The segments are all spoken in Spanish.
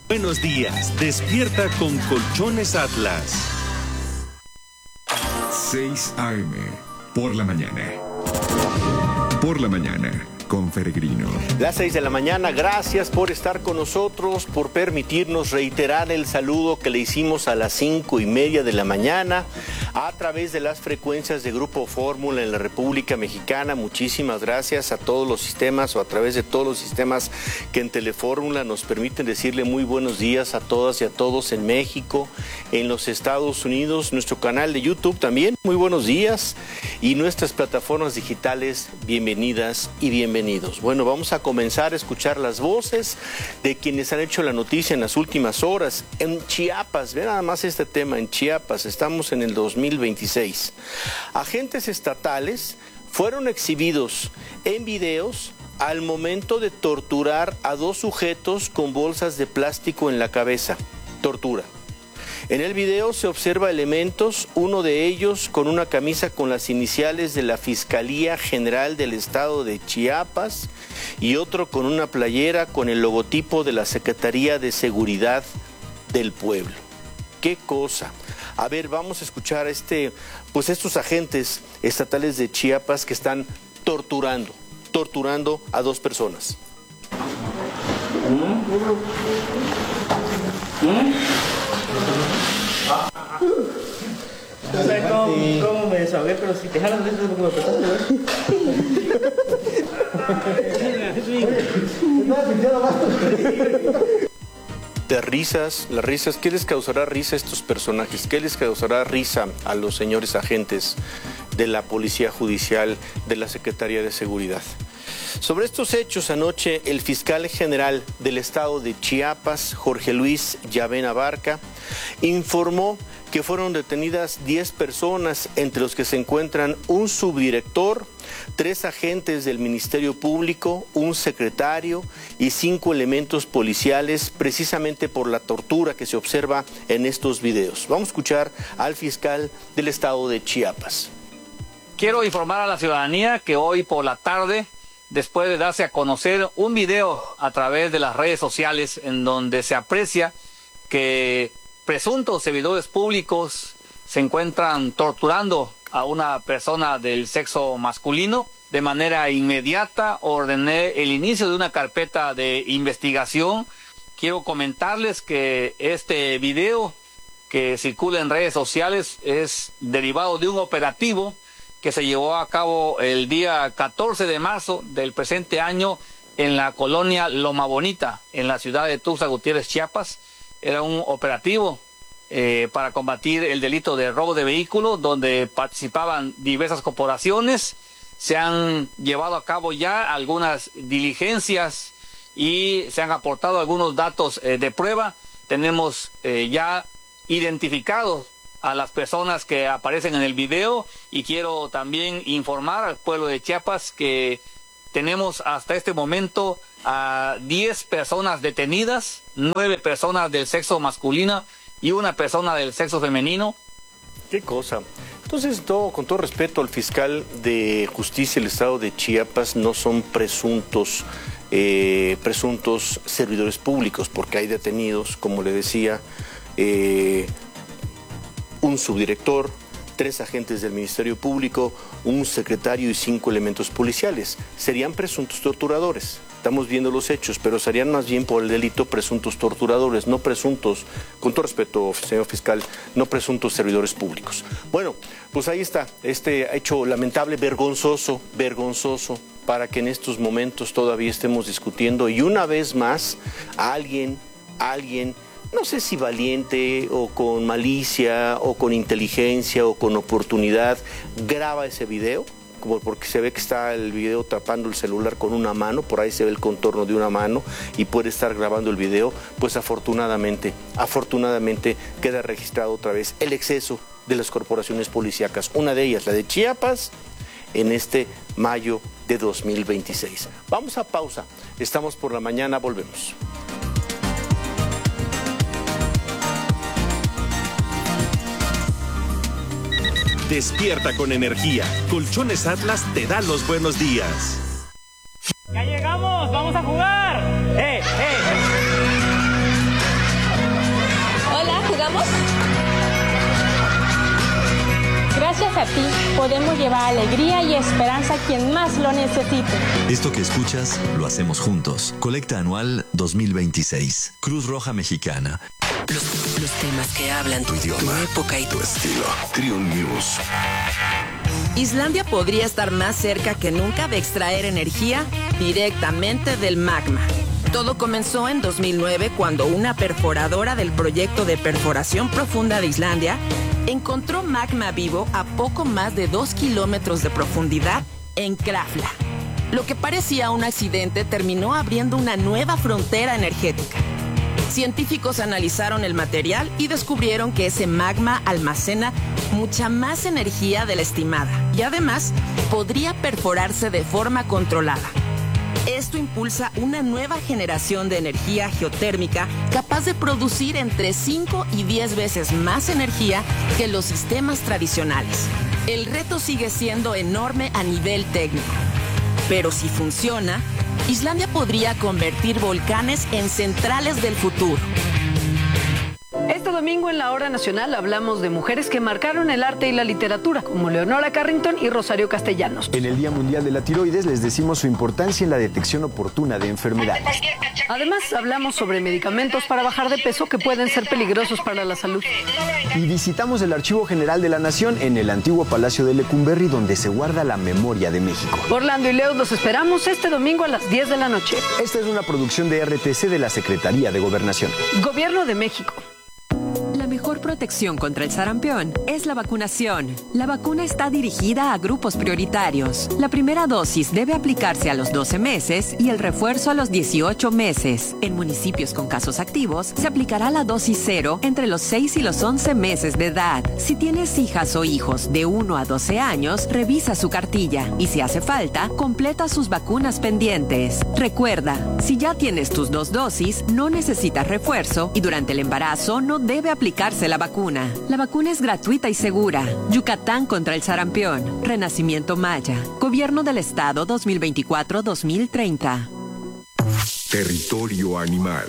Buenos días, despierta con Colchones Atlas. 6 AM, por la mañana. Por la mañana, con Peregrino. Las 6 de la mañana, gracias por estar con nosotros, por permitirnos reiterar el saludo que le hicimos a las 5:30 de la mañana a través de las frecuencias de Grupo Fórmula en la República Mexicana. Muchísimas gracias a todos los sistemas o a través de todos los sistemas que en Telefórmula nos permiten decirle muy buenos días a todas y a todos en México, en los Estados Unidos, nuestro canal de YouTube también, muy buenos días, y nuestras plataformas digitales, bienvenidas y bienvenidos. Bueno, vamos a comenzar a escuchar las voces de quienes han hecho la noticia en las últimas horas. En Chiapas, ve nada más este tema, en Chiapas, estamos en el 2026. Agentes estatales fueron exhibidos en videos al momento de torturar a 2 sujetos con bolsas de plástico en la cabeza. Tortura. En el video se observa elementos, uno de ellos con una camisa con las iniciales de la Fiscalía General del Estado de Chiapas y otro con una playera con el logotipo de la Secretaría de Seguridad del Pueblo. ¡Qué cosa! A ver, vamos a escuchar estos agentes estatales de Chiapas que están torturando a 2 personas. No sé cómo me desahogué, pero si te jalas de eso es porque me apretaste, De risas, las risas, ¿qué les causará risa a estos personajes? ¿Qué les causará risa a los señores agentes de la Policía Judicial, de la Secretaría de Seguridad? Sobre estos hechos, anoche el fiscal general del estado de Chiapas, Jorge Luis Llavena Barca, informó que fueron detenidas 10 personas, entre los que se encuentran un subdirector, 3 agentes del Ministerio Público, un secretario y 5 elementos policiales, precisamente por la tortura que se observa en estos videos. Vamos a escuchar al fiscal del estado de Chiapas. Quiero informar a la ciudadanía que hoy por la tarde, después de darse a conocer un video a través de las redes sociales en donde se aprecia que presuntos servidores públicos se encuentran torturando a una persona del sexo masculino, de manera inmediata ordené el inicio de una carpeta de investigación. Quiero comentarles que este video que circula en redes sociales es derivado de un operativo que se llevó a cabo el día 14 de marzo del presente año en la colonia Loma Bonita, en la ciudad de Tuxtla Gutiérrez, Chiapas. Era un operativo para combatir el delito de robo de vehículo, donde participaban diversas corporaciones. Se han llevado a cabo ya algunas diligencias y se han aportado algunos datos de prueba. Tenemos ya identificados a las personas que aparecen en el video y quiero también informar al pueblo de Chiapas que tenemos hasta este momento a 10 personas detenidas, 9 personas del sexo masculino y 1 persona del sexo femenino. Qué cosa. Entonces, con todo respeto al fiscal de justicia del estado de Chiapas, no son presuntos servidores públicos, porque hay detenidos, como le decía, un subdirector, 3 agentes del Ministerio Público, un secretario y 5 elementos policiales. Serían presuntos torturadores. Estamos viendo los hechos, pero serían más bien por el delito presuntos torturadores, no presuntos, con todo respeto, señor fiscal, no presuntos servidores públicos. Bueno, pues ahí está, este hecho lamentable, vergonzoso, para que en estos momentos todavía estemos discutiendo y una vez más alguien, no sé si valiente o con malicia o con inteligencia o con oportunidad, graba ese video, porque se ve que está el video tapando el celular con una mano, por ahí se ve el contorno de una mano y puede estar grabando el video, pues afortunadamente queda registrado otra vez el exceso de las corporaciones policíacas, una de ellas, la de Chiapas, en este mayo de 2026. Vamos a pausa, estamos por la mañana, volvemos. Despierta con energía. Colchones Atlas te da los buenos días. ¡Ya llegamos! ¡Vamos a jugar! podemos llevar alegría y esperanza a quien más lo necesite. Esto que escuchas, lo hacemos juntos. Colecta anual 2026. Cruz Roja Mexicana. Los temas que hablan tu idioma, tu época y tu estilo. Trio News. Islandia podría estar más cerca que nunca de extraer energía directamente del magma. Todo comenzó en 2009 cuando una perforadora del proyecto de perforación profunda de Islandia encontró magma vivo a poco más de 2 kilómetros de profundidad en Krafla. Lo que parecía un accidente terminó abriendo una nueva frontera energética. Científicos analizaron el material y descubrieron que ese magma almacena mucha más energía de la estimada y además podría perforarse de forma controlada. Esto impulsa una nueva generación de energía geotérmica capaz de producir entre 5 y 10 veces más energía que los sistemas tradicionales. El reto sigue siendo enorme a nivel técnico. Pero si funciona, Islandia podría convertir volcanes en centrales del futuro. Este domingo en la Hora Nacional hablamos de mujeres que marcaron el arte y la literatura, como Leonora Carrington y Rosario Castellanos. En el Día Mundial de la Tiroides les decimos su importancia en la detección oportuna de enfermedades. Además, hablamos sobre medicamentos para bajar de peso que pueden ser peligrosos para la salud. Y visitamos el Archivo General de la Nación en el antiguo Palacio de Lecumberri, donde se guarda la memoria de México. Orlando y Leo los esperamos este domingo a las 10 de la noche. Esta es una producción de RTC de la Secretaría de Gobernación. Gobierno de México. La mejor protección contra el sarampión es la vacunación. La vacuna está dirigida a grupos prioritarios. La primera dosis debe aplicarse a los 12 meses y el refuerzo a los 18 meses. En municipios con casos activos, se aplicará la dosis 0 entre los 6 y los 11 meses de edad. Si tienes hijas o hijos de 1 a 12 años, revisa su cartilla y si hace falta, completa sus vacunas pendientes. Recuerda, si ya tienes tus 2 dosis, no necesitas refuerzo y durante el embarazo no debe aplicarse la vacuna. La vacuna es gratuita y segura. Yucatán contra el sarampión. Renacimiento Maya. Gobierno del Estado 2024-2030. Territorio animal.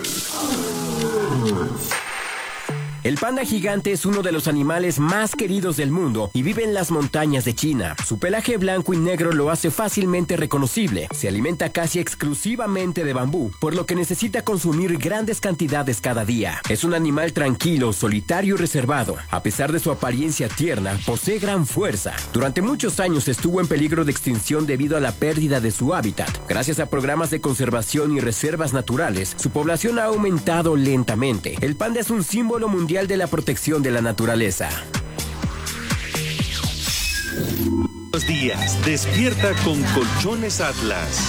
El panda gigante es uno de los animales más queridos del mundo y vive en las montañas de China. Su pelaje blanco y negro lo hace fácilmente reconocible. Se alimenta casi exclusivamente de bambú, por lo que necesita consumir grandes cantidades cada día. Es un animal tranquilo, solitario y reservado. A pesar de su apariencia tierna, posee gran fuerza. Durante muchos años estuvo en peligro de extinción debido a la pérdida de su hábitat. Gracias a programas de conservación y reservas naturales, su población ha aumentado lentamente. El panda es un símbolo mundial de la protección de la naturaleza. Buenos días, despierta con Colchones Atlas.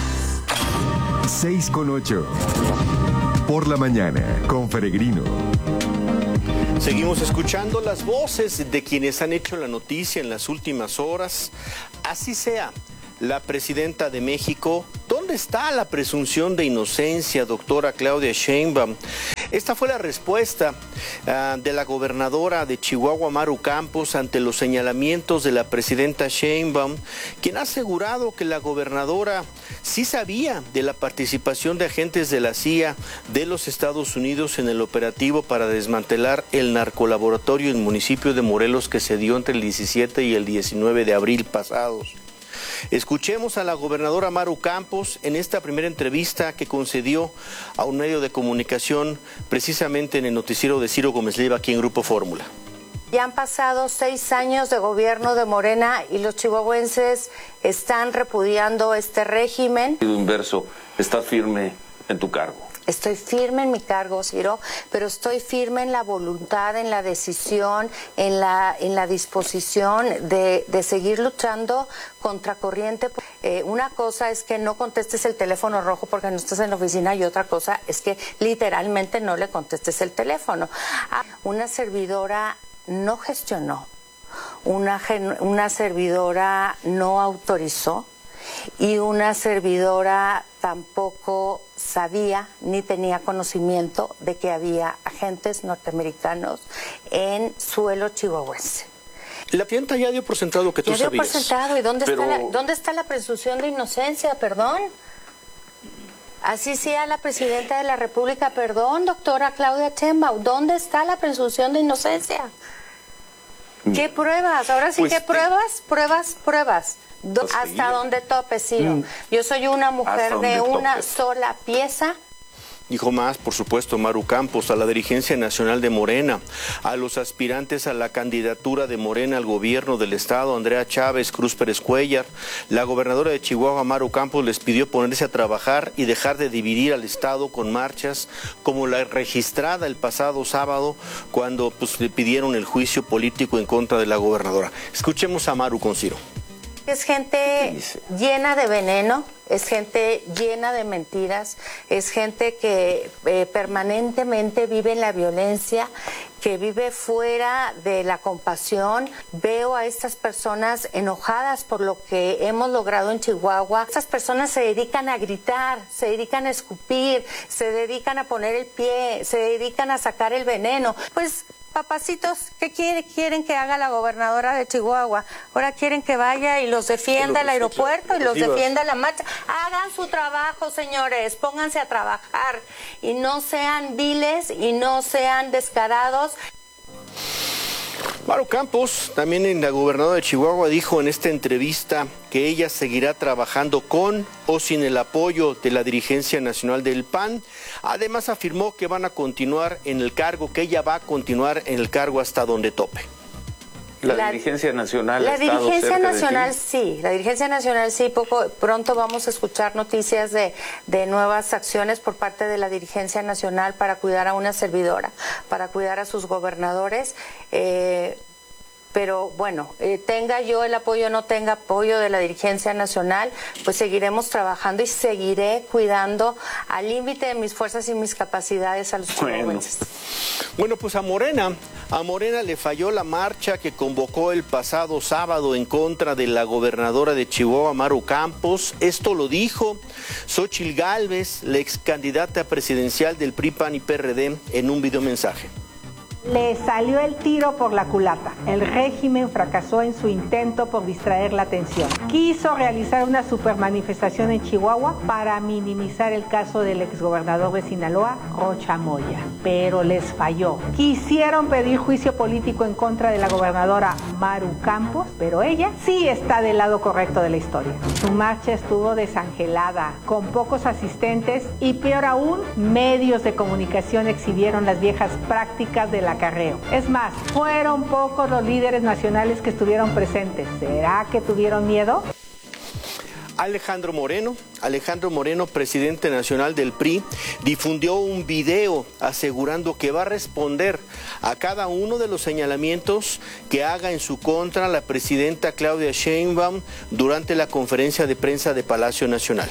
6:08. Por la mañana, con Peregrino. Seguimos escuchando las voces de quienes han hecho la noticia en las últimas horas. Así sea, la presidenta de México, ¿dónde está la presunción de inocencia, doctora Claudia Sheinbaum? Esta fue la respuesta de la gobernadora de Chihuahua, Maru Campos, ante los señalamientos de la presidenta Sheinbaum, quien ha asegurado que la gobernadora sí sabía de la participación de agentes de la CIA de los Estados Unidos en el operativo para desmantelar el narcolaboratorio en el municipio de Morelos que se dio entre el 17 y el 19 de abril pasados. Escuchemos a la gobernadora Maru Campos en esta primera entrevista que concedió a un medio de comunicación precisamente en el noticiero de Ciro Gómez Leiva aquí en Grupo Fórmula. Ya han pasado 6 años de gobierno de Morena y los chihuahuenses están repudiando este régimen. Inverso, ¿estás firme en tu cargo? Estoy firme en mi cargo, Ciro, pero estoy firme en la voluntad, en la decisión, en la disposición de seguir luchando contra corriente. Una cosa es que no contestes el teléfono rojo porque no estás en la oficina y otra cosa es que literalmente no le contestes el teléfono. Una servidora no gestionó, una servidora no autorizó y una servidora tampoco sabía ni tenía conocimiento de que había agentes norteamericanos en suelo chihuahuense. La presidenta ya dio por sentado que tú sabías. Ya dio por sentado. ¿Y dónde está la presunción de inocencia? Perdón. Así sea la presidenta de la República, perdón, doctora Claudia Sheinbaum, ¿dónde está la presunción de inocencia? ¿Qué pruebas? Ahora sí, Pues ¿qué pruebas? Pruebas. Hasta donde tope, Ciro. Yo soy una mujer de una sola pieza. Dijo más, por supuesto, Maru Campos, a la dirigencia nacional de Morena, a los aspirantes a la candidatura de Morena al gobierno del estado, Andrea Chávez, Cruz Pérez Cuellar. La gobernadora de Chihuahua, Maru Campos, les pidió ponerse a trabajar y dejar de dividir al estado con marchas como la registrada el pasado sábado, cuando le pidieron el juicio político en contra de la gobernadora. Escuchemos a Maru con Ciro. Es gente llena de veneno, es gente llena de mentiras, es gente que permanentemente vive en la violencia, que vive fuera de la compasión. Veo a estas personas enojadas por lo que hemos logrado en Chihuahua. Estas personas se dedican a gritar, se dedican a escupir, se dedican a poner el pie, se dedican a sacar el veneno. Pues, papacitos, ¿qué quieren que haga la gobernadora de Chihuahua? Ahora quieren que vaya y los defienda el aeropuerto y los defienda la marcha. Hagan su trabajo, señores, pónganse a trabajar y no sean viles y no sean descarados. Maru Campos, también en la gobernadora de Chihuahua, dijo en esta entrevista que ella seguirá trabajando con o sin el apoyo de la dirigencia nacional del PAN. Además afirmó que van a continuar en el cargo, que ella va a continuar en el cargo hasta donde tope. La dirigencia nacional. La dirigencia nacional sí, la dirigencia nacional sí. Pronto vamos a escuchar noticias de nuevas acciones por parte de la dirigencia nacional para cuidar a una servidora, para cuidar a sus gobernadores. Pero bueno, tenga yo el apoyo o no tenga apoyo de la dirigencia nacional, pues seguiremos trabajando y seguiré cuidando al límite de mis fuerzas y mis capacidades a los chihuahuenses. Bueno, pues a Morena le falló la marcha que convocó el pasado sábado en contra de la gobernadora de Chihuahua, Maru Campos. Esto lo dijo Xóchitl Gálvez, la ex candidata presidencial del PRI, PAN y PRD, en un videomensaje. Le salió el tiro por la culata. El régimen fracasó en su intento por distraer la atención. Quiso realizar una supermanifestación en Chihuahua para minimizar el caso del exgobernador de Sinaloa, Rocha Moya, pero les falló. Quisieron pedir juicio político en contra de la gobernadora Maru Campos, pero ella sí está del lado correcto de la historia. Su marcha estuvo desangelada, con pocos asistentes y, peor aún, medios de comunicación exhibieron las viejas prácticas de la acarreo. Es más, fueron pocos los líderes nacionales que estuvieron presentes. ¿Será que tuvieron miedo? Alejandro Moreno, presidente nacional del PRI, difundió un video asegurando que va a responder a cada uno de los señalamientos que haga en su contra la presidenta Claudia Sheinbaum durante la conferencia de prensa de Palacio Nacional.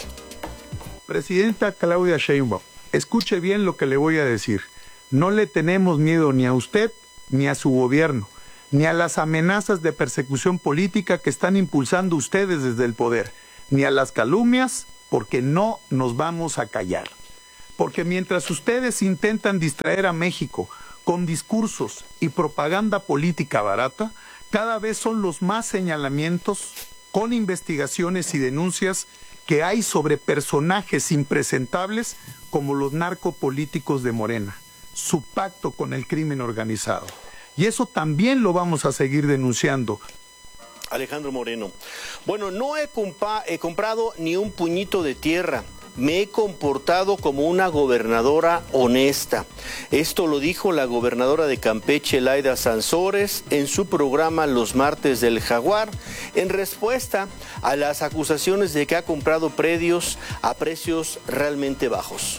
Presidenta Claudia Sheinbaum, escuche bien lo que le voy a decir. No le tenemos miedo ni a usted ni a su gobierno, ni a las amenazas de persecución política que están impulsando ustedes desde el poder, ni a las calumnias, porque no nos vamos a callar. Porque mientras ustedes intentan distraer a México con discursos y propaganda política barata, cada vez son los más señalamientos con investigaciones y denuncias que hay sobre personajes impresentables como los narcopolíticos de Morena, su pacto con el crimen organizado. Y eso también lo vamos a seguir denunciando. Alejandro Moreno. Bueno, no he comprado ni un puñito de tierra. Me he comportado como una gobernadora honesta. Esto lo dijo la gobernadora de Campeche, Laida Sansores, en su programa Los Martes del Jaguar, en respuesta a las acusaciones de que ha comprado predios a precios realmente bajos.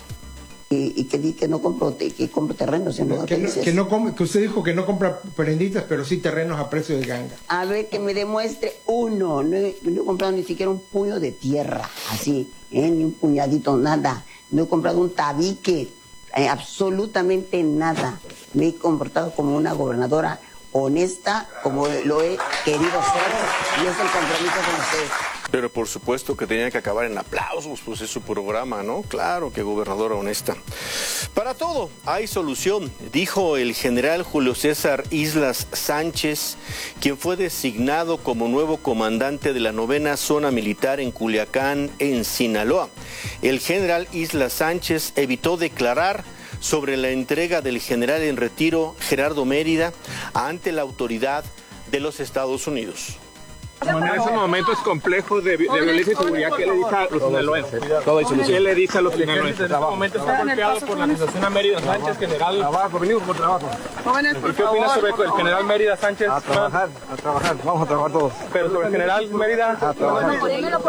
Y que no compro terrenos en que usted dijo que no compra prenditas, pero sí terrenos a precio de ganga. A ver, que me demuestre uno. No he comprado ni siquiera un puño de tierra, así, ni un puñadito, nada. No he comprado un tabique, absolutamente nada. Me he comportado como una gobernadora honesta, como lo he querido ser, y es el compromiso con ustedes. Pero por supuesto que tenía que acabar en aplausos, pues es su programa, ¿no? Claro que gobernadora honesta. Para todo hay solución, dijo el general Julio César Islas Sánchez, quien fue designado como nuevo comandante de la 9ª Zona Militar en Culiacán, en Sinaloa. El general Islas Sánchez evitó declarar sobre la entrega del general en retiro Gerardo Mérida ante la autoridad de los Estados Unidos. En esos momentos complejos de violencia y seguridad, ¿qué le dice a los sinaloenses? ¿Qué le dice a los sinaloenses? En estos momentos está golpeado por la asesina Mérida Sánchez, general. Trabajo, venimos por trabajo. ¿Y qué opinas sobre el general Mérida Sánchez? A trabajar, vamos a trabajar todos. Pero sobre el general Mérida, a trabajar.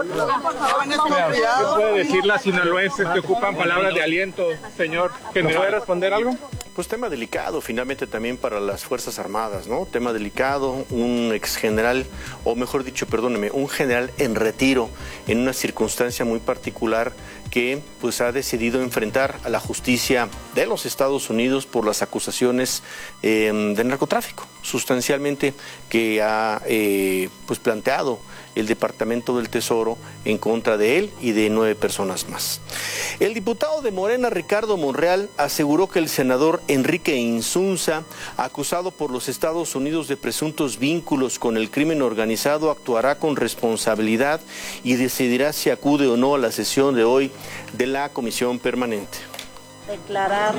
¿Qué puede decir las sinaloenses que ocupan palabras de aliento, señor? ¿Que nos puede responder algo? Pues tema delicado finalmente también para las Fuerzas Armadas, ¿no? Tema delicado, un ex general, o mejor dicho, perdóneme, un general en retiro en una circunstancia muy particular que pues ha decidido enfrentar a la justicia de los Estados Unidos por las acusaciones de narcotráfico, sustancialmente que ha pues planteado el Departamento del Tesoro en contra de él y de 9 personas más. El diputado de Morena, Ricardo Monreal, aseguró que el senador Enrique Insunza, acusado por los Estados Unidos de presuntos vínculos con el crimen organizado, actuará con responsabilidad y decidirá si acude o no a la sesión de hoy de la Comisión Permanente. A declarar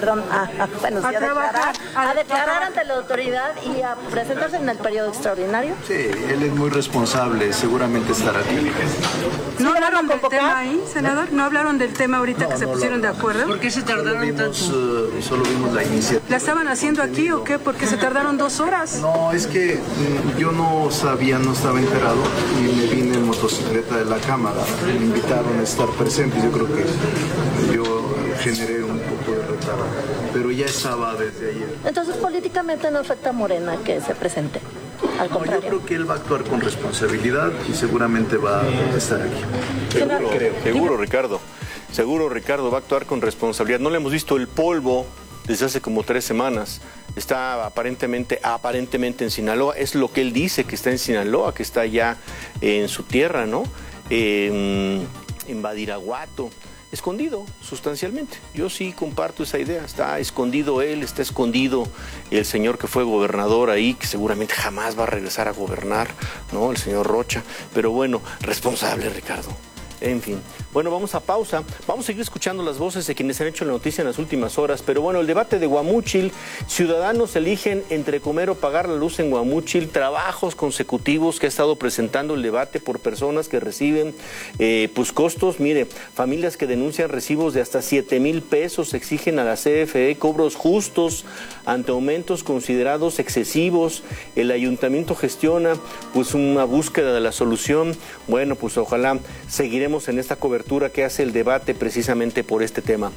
ante la autoridad y a presentarse en el periodo extraordinario. Sí, él es muy responsable, seguramente estará aquí. ¿No hablaron del tema ahí, senador? ¿No hablaron del tema ahorita que se pusieron de acuerdo? ¿Por qué se tardaron tanto? Solo vimos la iniciativa. ¿La estaban haciendo aquí o qué? ¿Por qué se tardaron 2 horas? No, es que yo no sabía, no estaba enterado y me vine en motocicleta de la Cámara. Me invitaron a estar presentes, yo creo que yo generé un poco de retardo, pero ya estaba desde ayer. Entonces, políticamente no afecta a Morena que se presente. Al contrario. Yo creo que él va a actuar con responsabilidad y seguramente va a estar aquí. Seguro, Ricardo. Seguro, Ricardo va a actuar con responsabilidad. No le hemos visto el polvo desde hace como 3 semanas. Está aparentemente en Sinaloa. Es lo que él dice, que está en Sinaloa, que está ya en su tierra, ¿no? En Badiraguato. Escondido, sustancialmente. Yo sí comparto esa idea. Está escondido él, está escondido el señor que fue gobernador ahí, que seguramente jamás va a regresar a gobernar, ¿no? El señor Rocha. Pero bueno, responsable, Ricardo. En fin. Bueno, vamos a pausa. Vamos a seguir escuchando las voces de quienes han hecho la noticia en las últimas horas. Pero bueno, el debate de Guamúchil. Ciudadanos eligen entre comer o pagar la luz en Guamúchil. Trabajos consecutivos que ha estado presentando el debate por personas que reciben pues costos. Mire, familias que denuncian recibos de hasta 7,000 pesos. Exigen a la CFE cobros justos ante aumentos considerados excesivos. El ayuntamiento gestiona pues una búsqueda de la solución. Bueno, pues ojalá seguiremos en esta cobertura que hace el debate precisamente por este tema.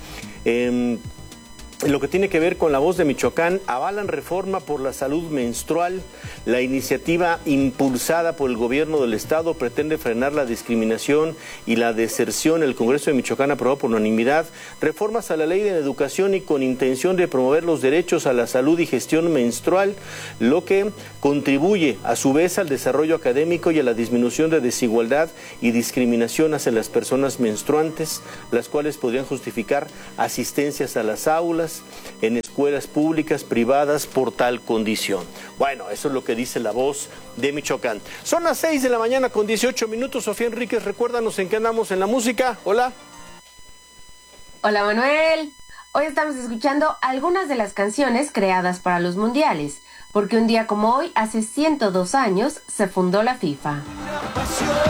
Lo que tiene que ver con La Voz de Michoacán, avalan reforma por la salud menstrual. La iniciativa impulsada por el gobierno del estado pretende frenar la discriminación y la deserción. El Congreso de Michoacán aprobó por unanimidad reformas a la ley de educación y con intención de promover los derechos a la salud y gestión menstrual, lo que contribuye a su vez al desarrollo académico y a la disminución de desigualdad y discriminación hacia las personas menstruantes, las cuales podrían justificar asistencias a las aulas, en escuelas públicas, privadas, por tal condición. Bueno, eso es lo que dice La Voz de Michoacán. Son las 6 de la mañana con 18 minutos. Sofía Enríquez, recuérdanos en qué andamos en la música. Hola. Hola, Manuel. Hoy estamos escuchando algunas de las canciones creadas para los mundiales, porque un día como hoy, hace 102 años, se fundó la FIFA.